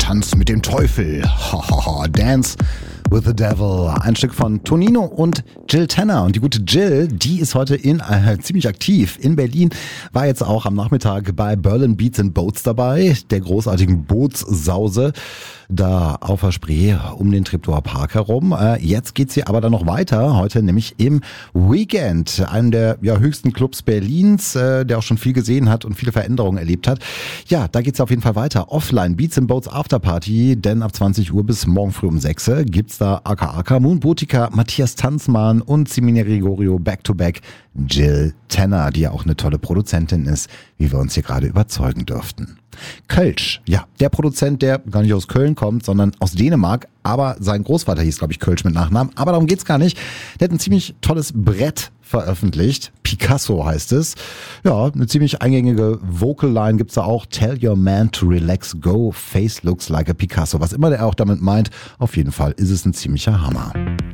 Tanz mit dem Teufel. Dance with the Devil. Ein Stück von Tonino und Jill Tenner. Und die gute Jill, die ist heute ziemlich aktiv in Berlin, war jetzt auch am Nachmittag bei Berlin Beats and Boats dabei, der großartigen Bootssause da auf der Spree um den Treptower Park herum. Jetzt geht's hier aber dann noch weiter, heute nämlich im Weekend, einem der höchsten Clubs Berlins, der auch schon viel gesehen hat und viele Veränderungen erlebt hat. Ja, da geht's auf jeden Fall weiter. Offline, Beats and Boats Afterparty, denn ab 20 Uhr bis morgen früh um 6 gibt's da aka Moon Botica, Matthias Tanzmann und Simone Gregorio back-to-back Jill Tenner, die ja auch eine tolle Produzentin ist, wie wir uns hier gerade überzeugen dürften. Kölsch, ja, der Produzent, der gar nicht aus Köln kommt, sondern aus Dänemark, aber sein Großvater hieß, glaube ich, Kölsch mit Nachnamen, aber darum geht's gar nicht. Der hat ein ziemlich tolles Brett veröffentlicht, Picasso heißt es. Ja, eine ziemlich eingängige Vocal-Line gibt's da auch, Tell your man to relax, go, face looks like a Picasso. Was immer der auch damit meint, auf jeden Fall ist es ein ziemlicher Hammer.